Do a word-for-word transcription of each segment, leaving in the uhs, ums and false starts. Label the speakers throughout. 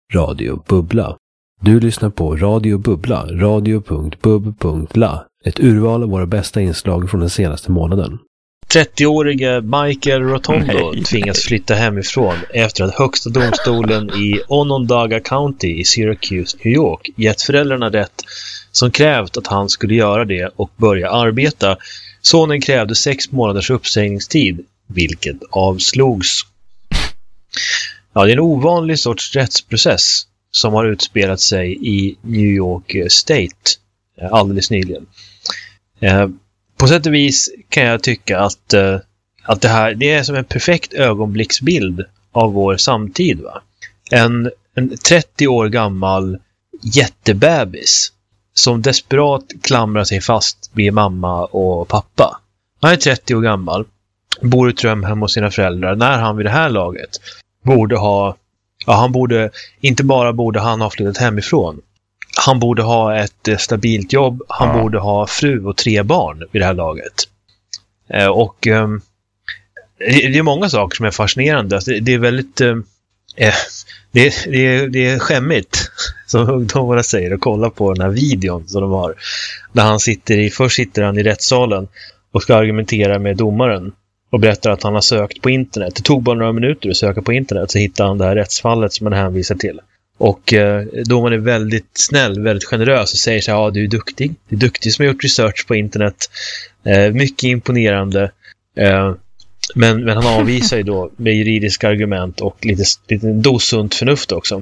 Speaker 1: Radio Bubbla. Du lyssnar på Radio Bubbla, radio punkt bub punkt la. Ett urval av våra bästa inslag från den senaste månaden.
Speaker 2: trettioårige Michael Rotondo nej, tvingas nej. flytta hemifrån efter att högsta domstolen i Onondaga County i Syracuse, New York gett föräldrarna rätt som krävt att han skulle göra det och börja arbeta. Sonen krävde sex månaders uppsägningstid, vilket avslogs. Ja, det är en ovanlig sorts rättsprocess som har utspelat sig i New York State alldeles nyligen. Eh, på sätt och vis kan jag tycka att, eh, att det här det är som en perfekt ögonblicksbild av vår samtid. Va? En, en trettio år gammal jättebebis som desperat klamrar sig fast vid mamma och pappa. Han är trettio år gammal, bor i ett rum hemma hos sina föräldrar när han vid det här laget borde ha, ja han borde, inte bara borde han ha flyttat hemifrån. Han borde ha ett stabilt jobb, han ja. borde ha fru och tre barn vid det här laget. Eh, och eh, det är många saker som är fascinerande. Det, det är väldigt eh, det, det, är, det är skämmigt som ungdomarna säger att kolla på den här videon som de har. Där han sitter i, först sitter han i rättssalen och ska argumentera med domaren och berättar att han har sökt på internet. Det tog bara några minuter att söka på internet så hittar han det här rättsfallet som man hänvisar till. Och eh, domaren är väldigt snäll, väldigt generös och säger så här, ja du är duktig. Du är duktig som har gjort research på internet. Eh, mycket imponerande. Eh, men, men han avvisar ju då med juridiska argument och lite, lite dosunt förnuft också.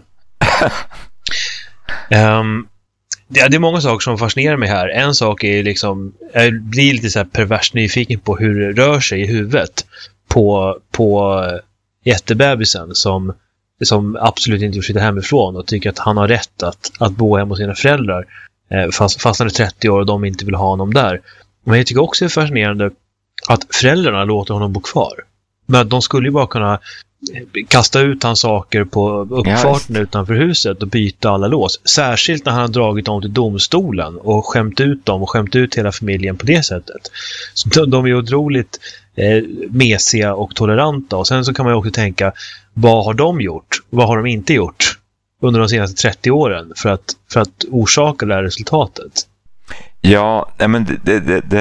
Speaker 2: um, det, det är många saker som fascinerar mig här. En sak är liksom, jag blir lite så här pervers nyfiken på hur det rör sig i huvudet på, på jättebebisen som, som absolut inte vill flytta hemifrån och tycker att han har rätt att, att bo hemma hos sina föräldrar eh, fast, fast han är trettio år och de inte vill ha honom där. Men jag tycker också det är fascinerande att föräldrarna låter honom bo kvar. Men de skulle ju bara kunna kasta ut hans saker på uppfarten yes. utanför huset och byta alla lås. Särskilt när han har dragit dem till domstolen och skämt ut dem och skämt ut hela familjen på det sättet. Så de, de är otroligt eh, mesiga och toleranta. Och sen så kan man ju också tänka, vad har de gjort? Vad har de inte gjort under de senaste trettio åren för att, för att orsaka det här resultatet?
Speaker 3: Ja, men det, det, det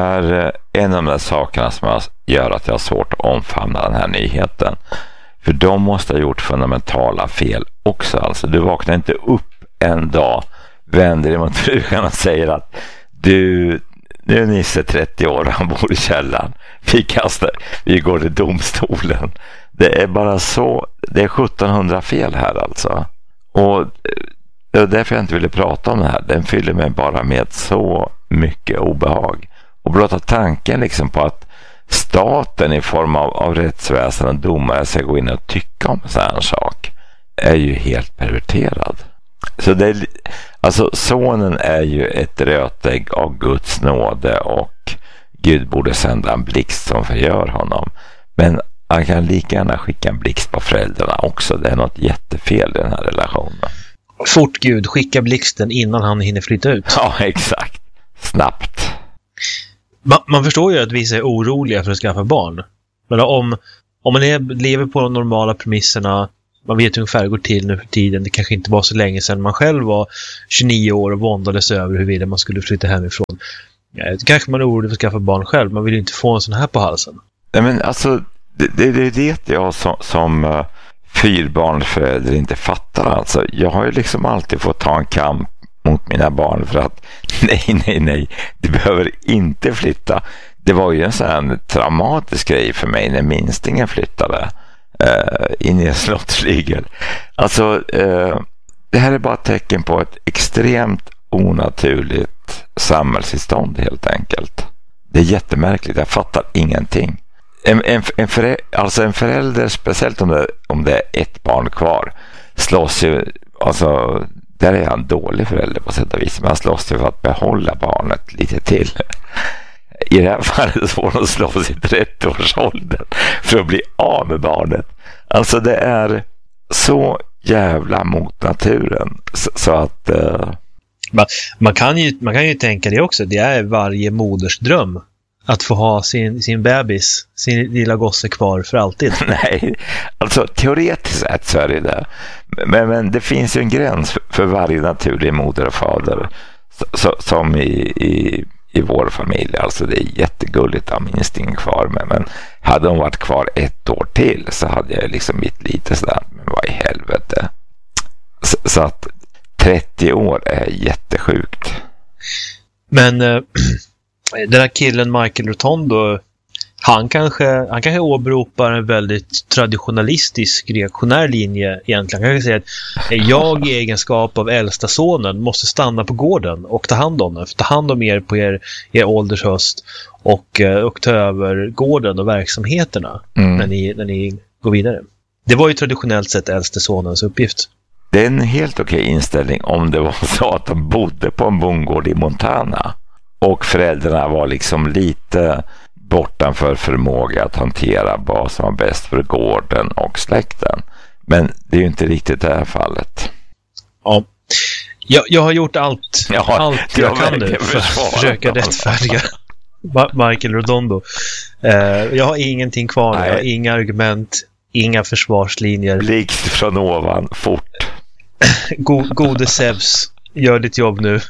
Speaker 3: är en av de där sakerna som gör att jag har svårt att omfamna den här nyheten. För de måste ha gjort fundamentala fel också. Alltså, du vaknar inte upp en dag, vänder dig mot frugan och säger att du, nu är Nisse trettio år, han bor i källaren. Vi kastar, vi går till domstolen. Det är bara så, det är sjuttonhundra fel här alltså. Och det är därför jag inte ville prata om det här. Den fyller mig bara med så mycket obehag. Och blotta tanken liksom på att staten i form av, av rättsväsen och domare ska gå in och tycka om så här en sak är ju helt perverterad. Så det är, alltså sonen är ju ett rötägg av Guds nåde och Gud borde sända en blixt som förgör honom. Men han kan lika gärna skicka en blixt på föräldrarna också. Det är något jättefel i den här relationen.
Speaker 2: Fort Gud, skicka blixten innan han hinner flytta ut.
Speaker 3: Ja, exakt. Snabbt.
Speaker 2: Man, man förstår ju att vissa är oroliga för att skaffa barn. Men om, om man är, lever på de normala premisserna, man vet ungefär hur det går till nu för tiden. Det kanske inte var så länge sedan man själv var tjugonio år och våndades över huruvida man skulle flytta hemifrån. Ja, kanske man är orolig för att skaffa barn själv. Man vill ju inte få en sån här på halsen.
Speaker 3: Nej, men alltså, det, det, det vet jag som... som uh... fyrbarnsförälder inte fattar alltså. Jag har ju liksom alltid fått ta en kamp mot mina barn för att nej, nej, nej, du behöver inte flytta. Det var ju en sån här traumatisk grej för mig när minstingen flyttade uh, in i en slottsflygel. Alltså, uh, det här är bara ett tecken på ett extremt onaturligt samhällstillstånd helt enkelt. Det är jättemärkligt, jag fattar ingenting. En, en, en, förälder, alltså en förälder, speciellt om det, om det är ett barn kvar, slåss ju, alltså där är han dålig förälder på sätt och vis, men han slåss ju för att behålla barnet lite till. I det här fallet får de slåss i trettio års ålder för att bli av med barnet. Alltså det är så jävla mot naturen så, så att uh...
Speaker 2: man, man, kan ju, man kan ju tänka det också, det är varje moders dröm att få ha sin, sin bebis, sin lilla gosse kvar för alltid?
Speaker 3: Nej, alltså teoretiskt sett så är det det. Men, men det finns ju en gräns för, för varje naturlig moder och fader. Så, så, som i, i, i vår familj. Alltså det är jättegulligt att minst ingen kvar. Men, men hade hon varit kvar ett år till så hade jag liksom mitt lite sådär, men vad i helvete. Så, så att trettio år är jättesjukt.
Speaker 2: Men äh, den här killen Michael Rotondo, han kanske, han kanske åberopar en väldigt traditionalistisk reaktionär linje egentligen. Han kan säga att jag i egenskap av äldsta sonen måste stanna på gården och ta hand om den. För ta hand om er på er, er ålders höst och, och ta över gården och verksamheterna mm. när, ni, när ni går vidare. Det var ju traditionellt sett äldste sonens uppgift.
Speaker 3: Det är en helt okej inställning om det var så att de bodde på en bondgård i Montana och föräldrarna var liksom lite bortanför förmåga att hantera vad som var bäst för gården och släkten. Men det är ju inte riktigt det här fallet.
Speaker 2: Ja, jag, jag har gjort allt,
Speaker 3: ja,
Speaker 2: allt jag, jag kan nu för att försöka rättfärdiga Michael Rotondo. Uh, jag har ingenting kvar nu, jag har inga argument, inga försvarslinjer.
Speaker 3: Likt från ovan, fort.
Speaker 2: God, gode Zeus, gör ditt jobb nu.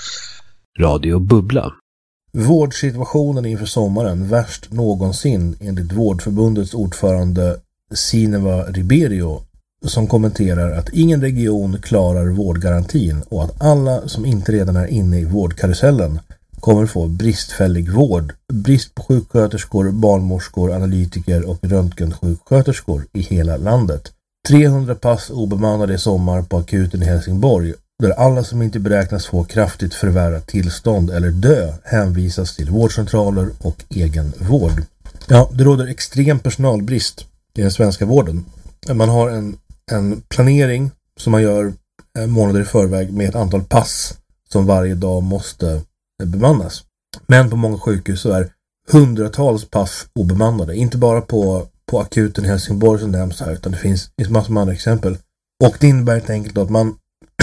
Speaker 1: Radio Bubbla.
Speaker 4: Vårdsituationen inför sommaren värst någonsin enligt Vårdförbundets ordförande Sineva Ribeiro, som kommenterar att ingen region klarar vårdgarantin och att alla som inte redan är inne i vårdkarusellen kommer få bristfällig vård, brist på sjuksköterskor, barnmorskor, analytiker och röntgensjuksköterskor i hela landet. trehundra pass obemannade i sommar på akuten i Helsingborg, där alla som inte beräknas få kraftigt förvärrat tillstånd eller dö hänvisas till vårdcentraler och egen vård. Ja, det råder extrem personalbrist i den svenska vården. Man har en, en planering som man gör månader i förväg med ett antal pass som varje dag måste bemannas. Men på många sjukhus så är hundratals pass obemannade. Inte bara på, på akuten i Helsingborg som nämns här, utan det finns, finns massor med andra exempel. Och det innebär helt enkelt att man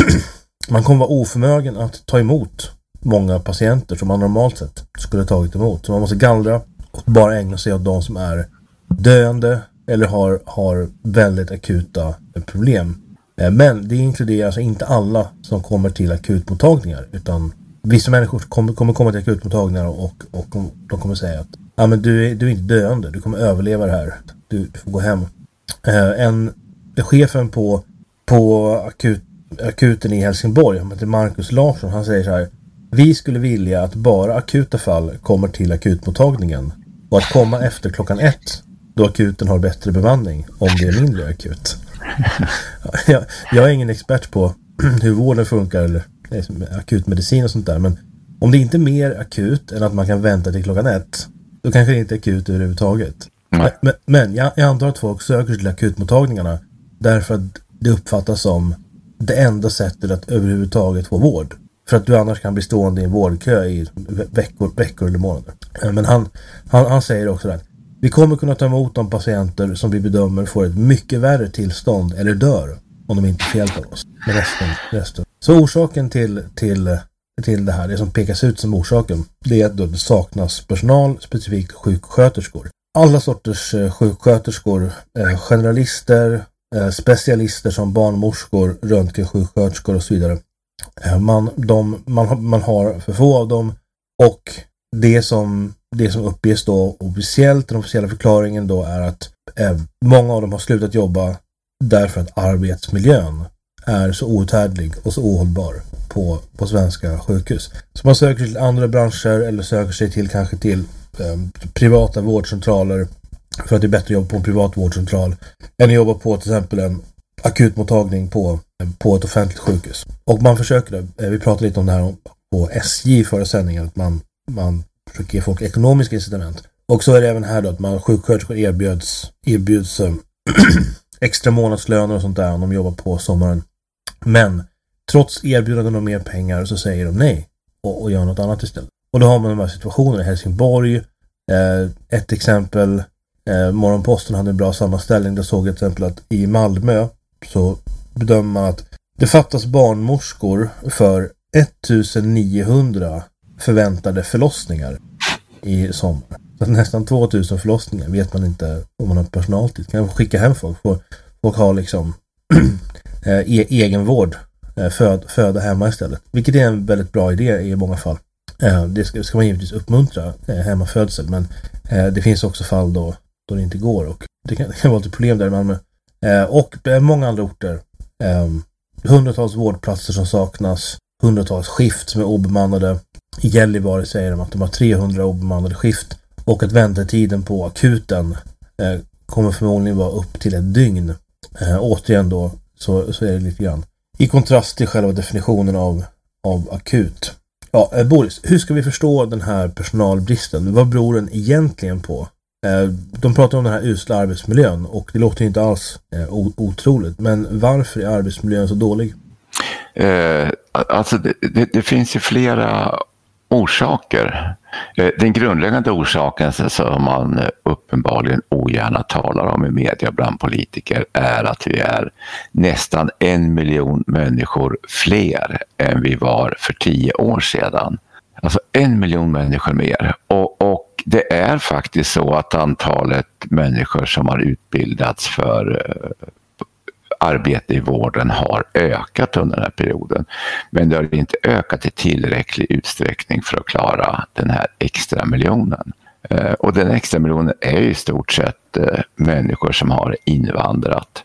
Speaker 4: man kommer vara oförmögen att ta emot många patienter som man normalt sett skulle tagit emot. Så man måste gallra och bara ägna sig åt de som är döende eller har, har väldigt akuta problem. Men det inkluderar alltså inte alla som kommer till akutmottagningar, utan vissa människor kommer, kommer komma till akutmottagningar och, och de kommer säga att ja, men du, är, du är inte döende, du kommer överleva det här, du, du får gå hem. En, chefen på, på akut akuten i Helsingborg, han heter Marcus Larsson, han säger så här: vi skulle vilja att bara akuta fall kommer till akutmottagningen och att komma efter klockan ett då akuten har bättre bemanning om det är mindre akut. jag, jag är ingen expert på hur vården funkar eller akutmedicin och sånt där, men om det inte är mer akut än att man kan vänta till klockan ett, då kanske det inte är akut överhuvudtaget. Mm. Men, men jag, jag antar att folk söker till akutmottagningarna därför att det uppfattas som det enda sättet att överhuvudtaget få vård. För att du annars kan bli stående i en vårdkö i veckor, veckor eller månader. Men han, han, han säger också att vi kommer kunna ta emot de patienter som vi bedömer får ett mycket värre tillstånd eller dör om de inte får hjälp av oss. Med resten, resten. Så orsaken till, till, till det här, det som pekas ut som orsaken, det är att det saknas personal, specifikt sjuksköterskor. Alla sorters sjuksköterskor, generalister, specialister som barnmorskor, röntgensjuksköterskor och så vidare. Man, de, man, man har för få av dem, och det som, det som uppges då officiellt, den officiella förklaringen då är att eh, många av dem har slutat jobba därför att arbetsmiljön är så outhärdlig och så ohållbar på, på svenska sjukhus. Så man söker sig till andra branscher eller söker sig till kanske till eh, privata vårdcentraler för att det är bättre att jobba på en privat vårdcentral än att jobba på till exempel en akutmottagning på, på ett offentligt sjukhus. Och man försöker, vi pratade lite om det här på S J förra sändningen, att man, man försöker ge folk ekonomiska incitament. Och så är det även här då att man, sjuksköterskor erbjuds, erbjuds um, extra månadslöner och sånt där om de jobbar på sommaren. Men trots erbjudanden om mer pengar så säger de nej och, och gör något annat istället. Och då har man de här situationerna i Helsingborg. Eh, ett exempel, eh, Morgonposten hade en bra sammanställning. Där såg jag till exempel att i Malmö så bedömer man att det fattas barnmorskor för ettusen niohundra förväntade förlossningar. i sommar. Så nästan tvåtusen förlossningar vet man inte om man har personal till. Kan skicka hem folk. Folk har liksom e- egenvård. Föd, föda hemma istället. Vilket är en väldigt bra idé i många fall. Det ska, ska man givetvis uppmuntra hemmafödsel. Men det finns också fall då, då det inte går. Och det kan, det kan vara ett problem där i Malmö. Och det är många andra orter. Hundratals vårdplatser som saknas. Hundratals skift som är obemannade. I Gällivare säger de att de har trehundra obemannade skift. Och att väntetiden på akuten eh, kommer förmodligen vara upp till ett dygn. Eh, återigen då så, så är det lite grann i kontrast till själva definitionen av, av akut. Ja, eh, Boris, hur ska vi förstå den här personalbristen? Vad beror den egentligen på? Eh, de pratar om den här usla arbetsmiljön och det låter ju inte alls eh, otroligt. Men varför är arbetsmiljön så dålig?
Speaker 3: Eh, alltså det, det, det finns ju flera orsaker. Den grundläggande orsaken som man uppenbarligen ogärna talar om i media bland politiker är att vi är nästan en miljon människor fler än vi var för tio år sedan. Alltså en miljon människor mer. Och, och det är faktiskt så att antalet människor som har utbildats för arbete i vården har ökat under den här perioden. Men det har inte ökat i tillräcklig utsträckning för att klara den här extra miljonen. Och den extra miljonen är i stort sett människor som har invandrat.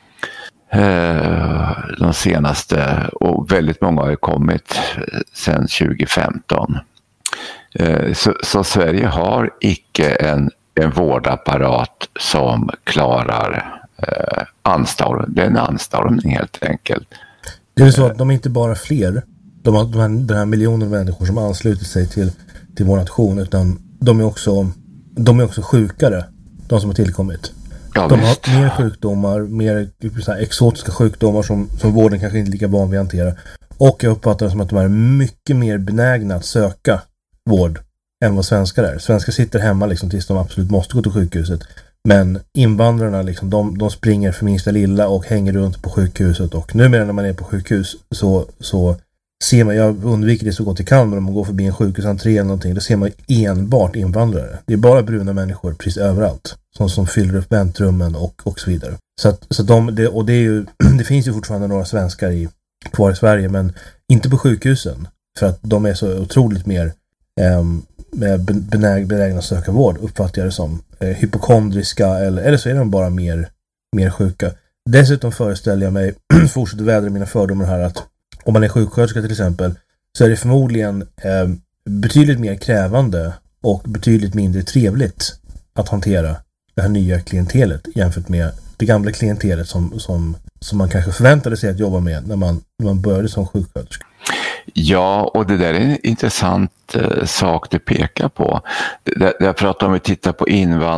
Speaker 3: De senaste, och väldigt många har kommit sedan tjugo femton. Så, så Sverige har icke en, en vårdapparat som klarar Eh, anstorm. Det är en anstormning helt enkelt.
Speaker 4: Det är så att de är inte bara fler, de har de här, den här miljoner människor som ansluter sig till, till vår nation, utan de är också de är också sjukare, de som har tillkommit. Ja, de visst. Har mer sjukdomar, mer så här, exotiska sjukdomar som, som vården kanske inte är lika van vid att hantera. Och jag uppfattar det som att de är mycket mer benägna att söka vård än vad svenskar är. Svenskar sitter hemma liksom tills de absolut måste gå till sjukhuset. Men invandrarna liksom, de, de springer för minsta lilla och hänger runt på sjukhuset. Och numera när man är på sjukhus så, så ser man, jag undviker det så gott jag kan, om man går förbi en sjukhusentré eller någonting, då ser man enbart invandrare. Det är bara bruna människor precis överallt. Som, som fyller upp väntrummen och, och så vidare. Så att, så de, det, och det är ju, det finns ju fortfarande några svenskar i, kvar i Sverige, men inte på sjukhusen. För att de är så otroligt mer um, benäg, benägna att söka vård, uppfattar jag det som. Eh, hypokondriska eller, eller så är de bara mer, mer sjuka. Dessutom föreställer jag mig, fortsätter vädra mina fördomar här, att om man är sjuksköterska till exempel, så är det förmodligen eh, betydligt mer krävande och betydligt mindre trevligt att hantera det här nya klientelet jämfört med det gamla klientelet som, som, som man kanske förväntade sig att jobba med när man, när man började som sjuksköterska.
Speaker 3: Ja, och det där är en intressant eh, sak du pekar på. Därför att om vi tittar på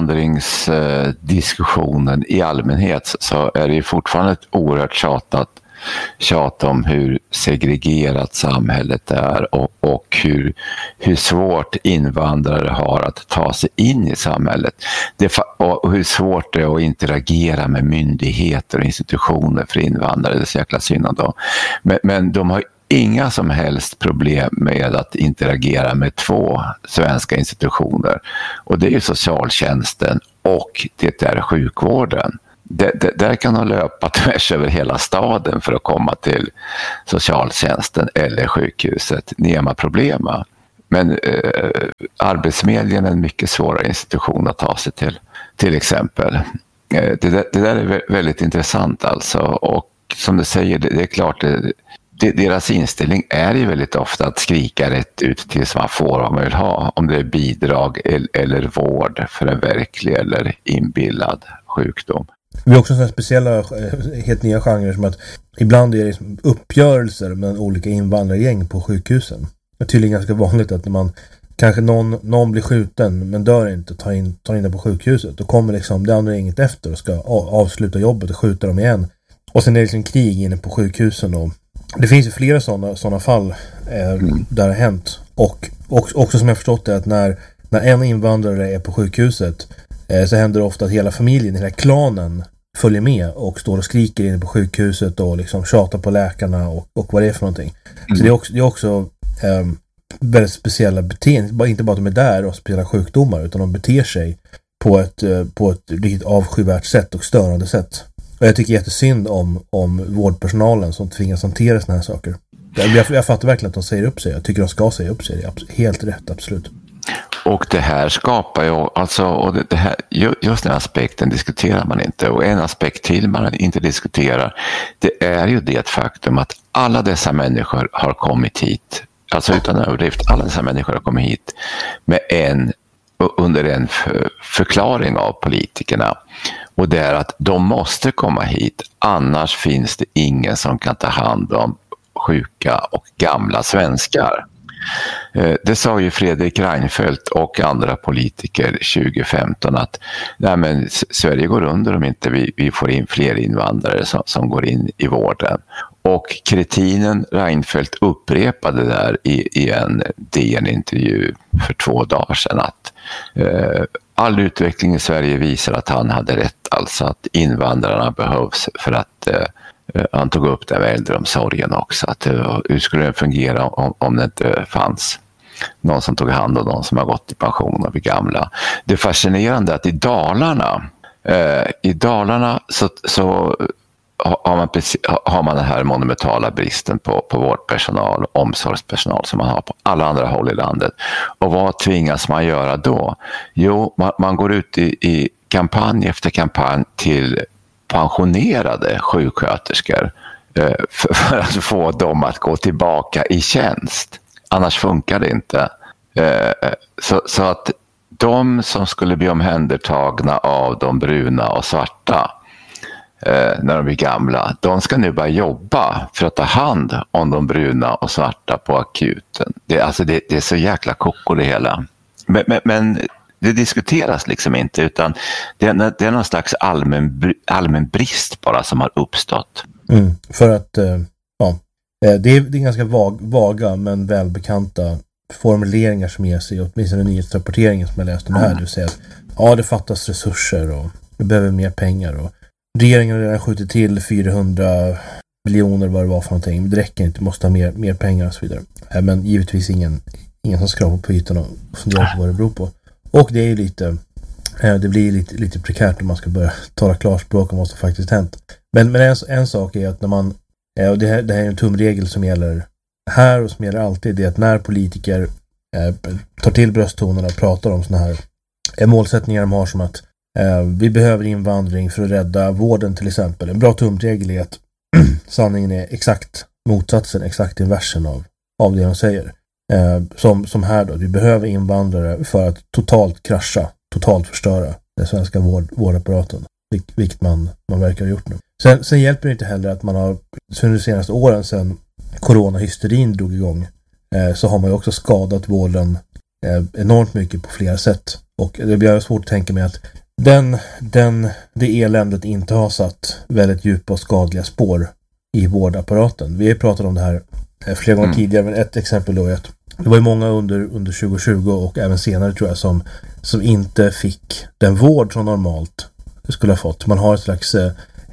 Speaker 3: invandringsdiskussionen eh, i allmänhet, så är det fortfarande ett oerhört tjatat tjat om hur segregerat samhället är och, och hur, hur svårt invandrare har att ta sig in i samhället. Det, och hur svårt det är att interagera med myndigheter och institutioner för invandrare. Det är så jäkla synd om dem. Men, men de har inga som helst problem med att interagera med två svenska institutioner. Och det är ju socialtjänsten och det är sjukvården. Det, det, där kan de löpa tvärs över hela staden för att komma till socialtjänsten eller sjukhuset. Nema problema. Men eh, Arbetsförmedlingen är en mycket svårare institution att ta sig till. Till exempel. Eh, det, det där är väldigt intressant alltså. Och som du säger, det, det är klart... Det, deras inställning är ju väldigt ofta att skrika rätt ut tills man får vad man vill ha. Om det är bidrag eller vård för en verklig eller inbillad sjukdom.
Speaker 4: Vi har också sådana speciella, helt nya genrer som att ibland är det uppgörelser med olika invandrargäng på sjukhusen. Det är tydligen ganska vanligt att när man kanske någon, någon blir skjuten men dör inte, tar in, tar in det på sjukhuset. Då kommer liksom det andra inget efter och ska avsluta jobbet och skjuta dem igen. Och sen är det liksom krig inne på sjukhusen och det finns ju flera sådana sådana fall eh, mm. där det har hänt. Och, och också som jag förstått det, att när, när en invandrare är på sjukhuset eh, så händer det ofta att hela familjen, hela klanen följer med och står och skriker inne på sjukhuset och liksom tjatar på läkarna och, och vad det är för någonting. Mm. Så det är också, det är också eh, väldigt speciella beteenden. Inte bara att de är där och spelar sjukdomar, utan de beter sig på ett, på ett riktigt avskyvärt sätt och störande sätt. Och jag tycker jättesynd om, om vårdpersonalen som tvingas hantera såna här saker. Jag, jag fattar verkligen att de säger upp sig. Jag tycker de ska säga upp sig. Det är helt rätt, absolut.
Speaker 3: Och det här skapar ju, alltså, och det, det här, just den aspekten diskuterar man inte. Och en aspekt till man inte diskuterar, det är ju det faktum att alla dessa människor har kommit hit, alltså utan överdrift, alla dessa människor har kommit hit med en, under en för, förklaring av politikerna. Och det är att de måste komma hit, annars finns det ingen som kan ta hand om sjuka och gamla svenskar. Det sa ju Fredrik Reinfeldt och andra politiker tjugo femton att nej, men Sverige går under om inte vi, vi får in fler invandrare som, som går in i vården. Och kretinen Reinfeldt upprepade där i, i en D N-intervju för två dagar sedan att eh, all utveckling i Sverige visar att han hade rätt, alltså att invandrarna behövs för att eh, han tog upp det med äldreomsorgen också, att hur skulle det fungera om, om det inte fanns någon som tog hand om de som har gått i pension och blir gamla. Det är fascinerande att i Dalarna eh, i Dalarna så, så har man, har man den här monumentala bristen på, på vårdpersonal och omsorgspersonal som man har på alla andra håll i landet. Och vad tvingas man göra då? Jo, man, man går ut i, i kampanj efter kampanj till pensionerade sjuksköterskor eh, för, för att få dem att gå tillbaka i tjänst. Annars funkar det inte. Eh, så, så att de som skulle bli omhändertagna av de bruna och svarta eh, när de blir gamla, de ska nu börja jobba för att ta hand om de bruna och svarta på akuten. Det, alltså det, det är så jäkla koko det hela. Men, men, men det diskuteras liksom inte, utan det är, det är någon slags allmän, allmän brist bara som har uppstått.
Speaker 4: Mm, för att, ja, det är, det är ganska vag, vaga men välbekanta formuleringar som ger sig, åtminstone nyhetsrapporteringen som jag läste om här. Du säger att ja, det fattas resurser och vi behöver mer pengar och regeringen har redan skjutit till fyrahundra miljoner vad det var för någonting. Det räcker inte, måste ha mer, mer pengar och så vidare. Men givetvis ingen, ingen som skrapar på ytan och funderar på vad det beror på. Och det är ju lite, det blir lite, lite prekärt om man ska börja tala klarspråk om vad som faktiskt hänt. Men, men en, en sak är att när man, och det här, det här är en tumregel som gäller här och som gäller alltid, det är att när politiker eh, tar till brösttonerna och pratar om såna här eh, målsättningar de har som att eh, vi behöver invandring för att rädda vården till exempel. En bra tumregel är att sanningen är exakt motsatsen, exakt inversen av, av det de säger. Eh, som, som här då, vi behöver invandrare för att totalt krascha, totalt förstöra den svenska vård, vårdapparaten, vil, vilket man, man verkar ha gjort nu. Sen, sen hjälper det inte heller att man har, under de senaste åren sedan coronahysterin drog igång, eh, så har man ju också skadat vården eh, enormt mycket på flera sätt. Och det blir svårt att tänka mig att den, den, det eländet inte har satt väldigt djupa och skadliga spår i vårdapparaten. Vi har pratat om det här eh, flera gånger mm. tidigare, men ett exempel då är att det var ju många under, under tjugo tjugo och även senare tror jag som, som inte fick den vård som normalt skulle ha fått. Man har ett slags eh,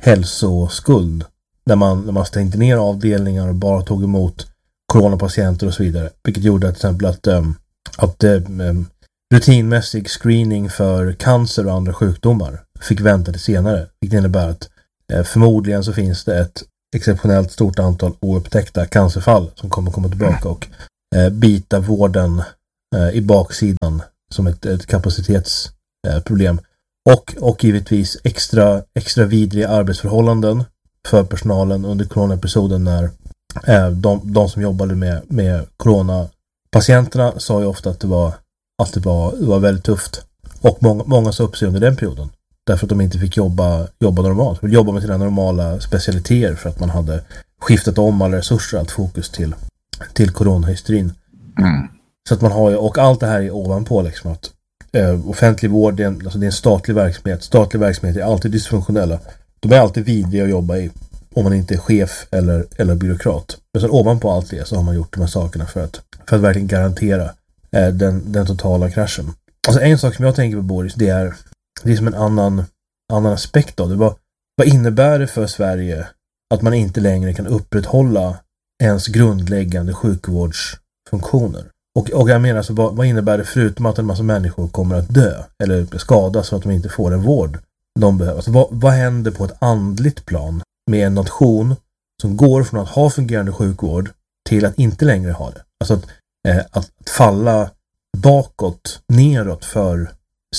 Speaker 4: hälsoskuld när man, när man stängde ner avdelningar och bara tog emot coronapatienter och så vidare. Vilket gjorde till exempel att, um, att um, rutinmässig screening för cancer och andra sjukdomar fick vänta till senare. Vilket innebär att uh, förmodligen så finns det ett exceptionellt stort antal oupptäckta cancerfall som kommer komma tillbaka och uh, bita vården uh, i baksidan som ett, ett kapacitetsproblem. Uh, och, och givetvis extra, extra vidriga arbetsförhållanden för personalen under coronaepisoden när eh, de, de som jobbade med, med coronapatienterna sa ju ofta att det var, att det var, det var väldigt tufft. Och många, många sa upp sig under den perioden. Därför att de inte fick jobba, jobba normalt. De jobba med sina normala specialiteter för att man hade skiftat om alla resurser, allt fokus till, till coronahysterin. Mm. Så att man har ju, och allt det här är ovanpå liksom att eh, offentlig vård, det är, en, alltså det är en statlig verksamhet. Statlig verksamhet är alltid dysfunktionella. De är alltid vidriga att jobba i om man inte är chef eller, eller byråkrat. Men så ovanpå allt det så har man gjort de här sakerna för att, för att verkligen garantera eh, den, den totala kraschen. Alltså en sak som jag tänker på, Boris, det är, det är som en annan, annan aspekt av det. Vad, vad innebär det för Sverige att man inte längre kan upprätthålla ens grundläggande sjukvårdsfunktioner? Och, och jag menar, så vad, vad innebär det förutom att en massa människor kommer att dö eller skadas för att de inte får en vård de behöver? Alltså, vad, vad händer på ett andligt plan med en nation som går från att ha fungerande sjukvård till att inte längre ha det? Alltså att, eh, att falla bakåt, neråt för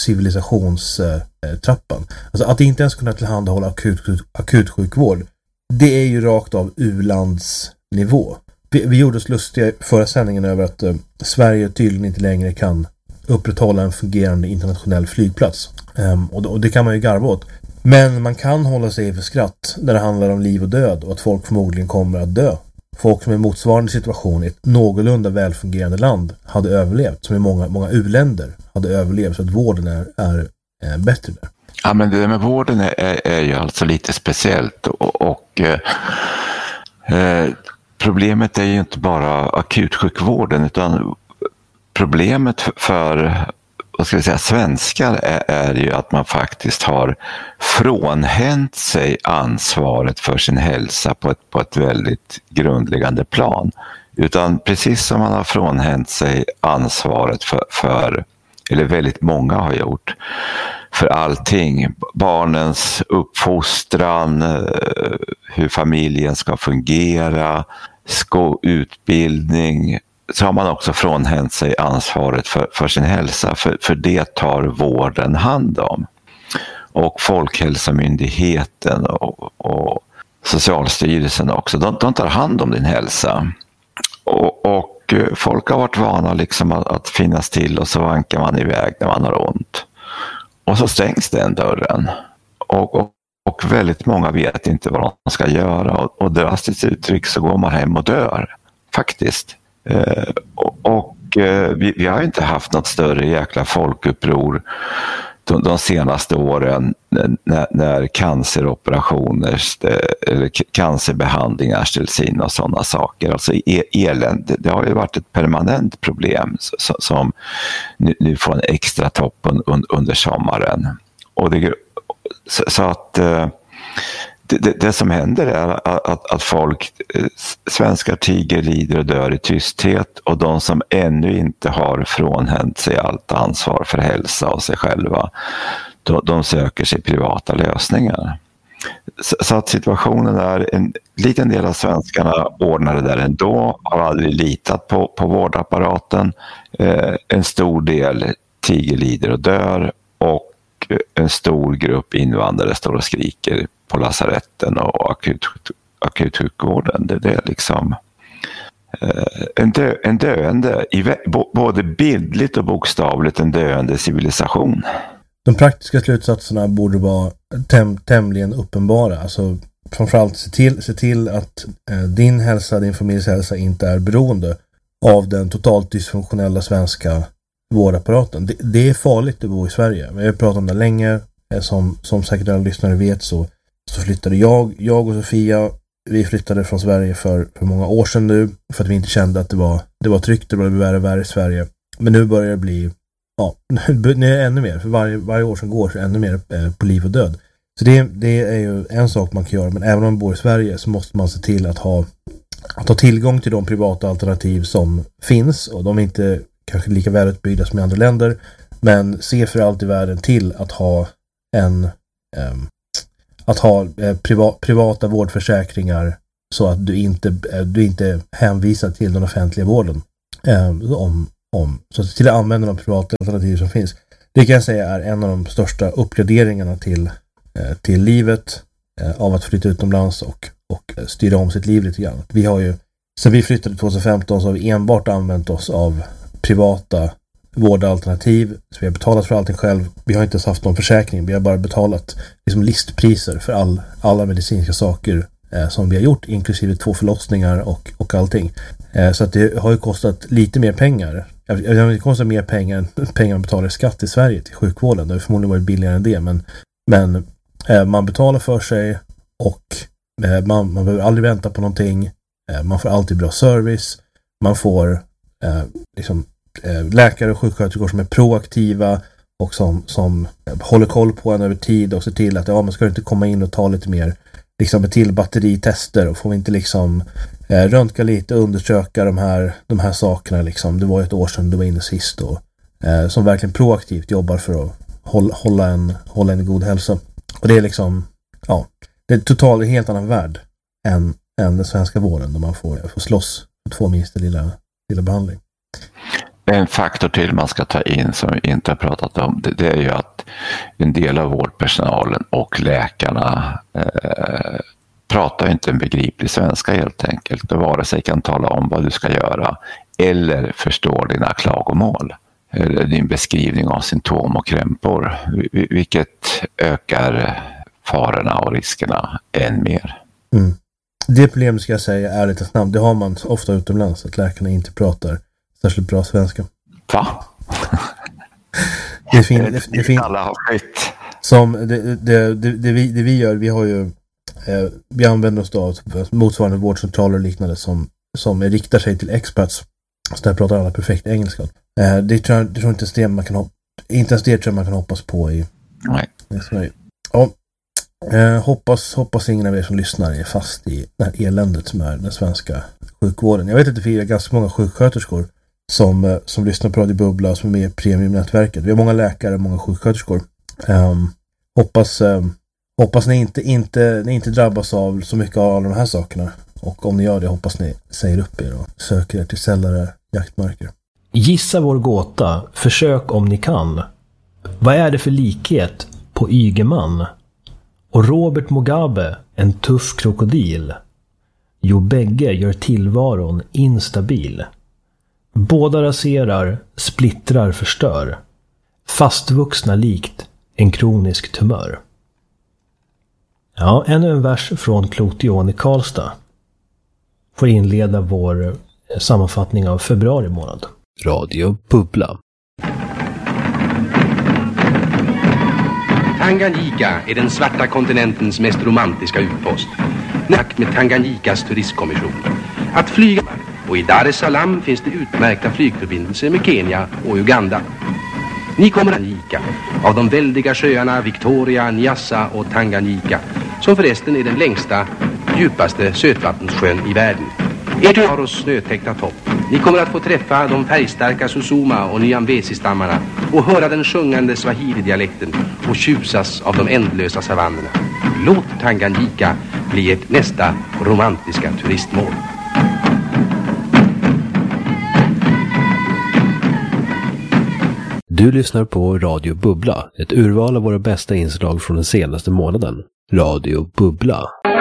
Speaker 4: civilisationstrappan. Eh, alltså att inte ens kunna tillhandahålla akut, akut sjukvård, det är ju rakt av u-landsnivå. Vi, vi gjorde oss lustiga förra sändningen över att eh, Sverige tydligen inte längre kan upprätthålla en fungerande internationell flygplats. Um, och, och det kan man ju garva åt. Men man kan hålla sig för skratt när det handlar om liv och död och att folk förmodligen kommer att dö. Folk som i motsvarande situation i ett någorlunda välfungerande land hade överlevt, som i många, många u-länder hade överlevt, så att vården är, är, är bättre där.
Speaker 3: Ja, men det med vården är, är, är ju alltså lite speciellt och, och eh, problemet är ju inte bara akutsjukvården, utan problemet för, vad ska vi säga, svenskar är, är ju att man faktiskt har frånhänt sig ansvaret för sin hälsa på ett, på ett väldigt grundläggande plan. Utan precis som man har frånhänt sig ansvaret för, för eller väldigt många har gjort, för allting. Barnens uppfostran, hur familjen ska fungera, sko- utbildning, så har man också frånhänt sig ansvaret för, för sin hälsa. För, för det tar vården hand om. Och Folkhälsomyndigheten och, och Socialstyrelsen också, de, de tar hand om din hälsa. Och, och folk har varit vana liksom att, att finnas till, och så vankar man iväg när man har ont. Och så stängs den dörren. Och, och, och väldigt många vet inte vad de ska göra. Och, och drastiskt uttryck så går man hem och dör. Faktiskt. Eh, och och eh, vi, vi har inte haft något större jäkla folkuppror de, de senaste åren när, när canceroperationer eller cancerbehandlingar ställs in och sådana saker. Alltså e, elände, det har ju varit ett permanent problem så, som nu, nu får en extra topp un, under sommaren. Och det, så, så att eh, Det, det, det som händer är att, att, att folk, svenskar tiger, lider och dör i tysthet, och de som ännu inte har frånhänt sig allt ansvar för hälsa och sig själva, de, de söker sig privata lösningar. Så, så att situationen är, en liten del av svenskarna ordnar det där ändå, har aldrig litat på, på vårdapparaten, eh, en stor del tiger, lider och dör, och en stor grupp invandrare står och skriker på lasaretten och akut, akutsjukvården. Det, det är liksom eh, en, dö, en döende, i, både bildligt och bokstavligt en döende civilisation.
Speaker 4: De praktiska slutsatserna borde vara täm, tämligen uppenbara. Alltså framförallt se till, se till att eh, din hälsa, din familjs hälsa inte är beroende av den totalt dysfunktionella svenska vårdapparaten. Det, det är farligt att bo i Sverige. Vi har pratat om det länge. Som, som säkert alla lyssnare vet så, så flyttade jag, jag och Sofia, vi flyttade från Sverige för, för många år sedan nu, för att vi inte kände att det var, det var tryggt, det började bli värre och värre i Sverige. Men nu börjar det bli, ja, nu är det ännu mer, för varje, varje år som går så är ännu mer eh, på liv och död. Så det, det är ju en sak man kan göra, men även om man bor i Sverige så måste man se till att ha, att ha tillgång till de privata alternativ som finns, och de är inte kanske lika välutbyggda som i andra länder, men se för allt i världen till att ha en eh, att ha eh, priva, privata vårdförsäkringar så att du inte, eh, du inte är hänvisad till den offentliga vården eh, om, om, så att till att använda de privata alternativ som finns. Det kan jag säga är en av de största uppgraderingarna till, eh, till livet eh, av att flytta utomlands och, och styra om sitt liv lite grann. Vi har ju, sen vi flyttade tjugohundrafemton så har vi enbart använt oss av privata vårdalternativ, så vi har betalat för allting själv. Vi har inte ens haft någon försäkring, vi har bara betalat liksom listpriser för all, alla medicinska saker eh, som vi har gjort, inklusive två förlossningar och, och allting. Eh, så att det har ju kostat lite mer pengar. Det kostar mer pengar än pengar man betalar i skatt i Sverige till sjukvården. Det har förmodligen varit billigare än det, men, men eh, man betalar för sig och eh, man, man behöver aldrig vänta på någonting. Eh, man får alltid bra service. Man får eh, liksom läkare och sjuksköterskor som är proaktiva och som, som håller koll på en över tid och ser till att ja, man ska inte komma in och ta lite mer liksom till batteritester, och får vi inte liksom eh, röntga lite, undersöka de här, de här sakerna liksom. Det var ett år sedan du var inne sist då. Eh, som verkligen proaktivt jobbar för att hålla, hålla, en, hålla en god hälsa. Och det är liksom, ja, det är totalt en helt annan värld än, än den svenska vården där man får, får slåss för två minsta lilla, lilla behandling.
Speaker 3: En faktor till man ska ta in som vi inte har pratat om, det, det är ju att en del av vårdpersonalen och läkarna eh, pratar inte en begriplig svenska helt enkelt och vare sig kan tala om vad du ska göra eller förstår dina klagomål eller din beskrivning av symptom och krämpor, vilket ökar farorna och riskerna än mer.
Speaker 4: Mm. Det problemet ska jag säga ärligt och snabbt, det har man ofta utomlands, att läkarna inte pratar särskilt bra svenska.
Speaker 3: Va?
Speaker 4: Det är fint. Det, det är fint.
Speaker 3: Alla har skit.
Speaker 4: Som det, det, det, det, vi, det vi gör, vi har ju eh, vi använder oss av motsvarande vårdcentraler och liknande som, som riktar sig till expats. Så där pratar alla perfekt engelska. Eh, det tror jag, det tror inte ens det man kan hoppas, inte ens det tror jag man kan hoppas på i, i Sverige. Ja. Eh, hoppas, hoppas ingen av er som lyssnar är fast i det här eländet som är den svenska sjukvården. Jag vet att det finns ganska många sjuksköterskor som, eh, som lyssnar på Radio Bubbla som är med i premiumnätverket. Vi har många läkare och många sjuksköterskor. Eh, hoppas, eh, hoppas ni inte, inte, ni inte drabbas av så mycket av alla de här sakerna. Och om ni gör det, hoppas ni säger upp er och söker er till sällare jaktmarker.
Speaker 1: Gissa vår gåta. Försök om ni kan. Vad är det för likhet på Ygeman och Robert Mugabe, en tuff krokodil? Jo, bägge gör tillvaron instabil. Båda raserar, splittrar, förstör. Fastvuxna likt en kronisk tumör. Ja, ännu en vers från Klotion i Karlstad får inleda vår sammanfattning av februari månad.
Speaker 2: Radio Bubbla.
Speaker 5: Tanganyika är den svarta kontinentens mest romantiska utpost. Nack med Tanganyikas turistkommission. Att flyga, och i Dar es Salaam finns det utmärkta flygförbindelser med Kenya och Uganda. Ni kommer att Tanganyika av de väldiga sjöarna Victoria, Nyassa och Tanganyika, som förresten är den längsta, djupaste sötvattenssjön i världen. Ert har oss snötäckta topp. Ni kommer att få träffa de färgstarka Susuma och Nyambesi-stammarna och höra den sjungande Swahili-dialekten och tjusas av de ändlösa savannerna. Låt Tanganyika bli ett nästa romantiska turistmål.
Speaker 2: Du lyssnar på Radio Bubbla, ett urval av våra bästa inslag från den senaste månaden. Radio Bubbla.